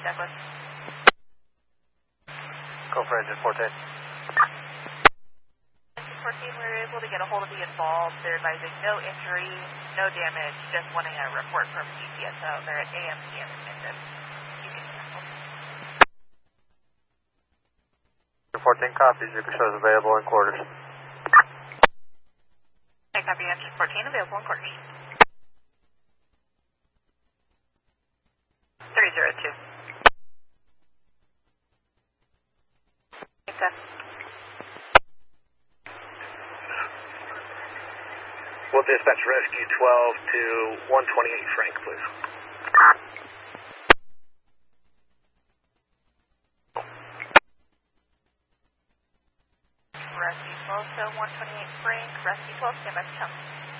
Douglas. Go for engine 14. Engine 14, we were able to get a hold of the involved. They're advising no injury, no damage, just wanting a report from GPSO. They're at AMPM in Minden. You can cancel. 14 copies. Your show is available in quarters. I copy engine 14, available in quarters. 302. Okay. We'll dispatch rescue 12 to 128 Frank, please. Rescue 12 to 128 Frank. Rescue 12, stand by for challenge.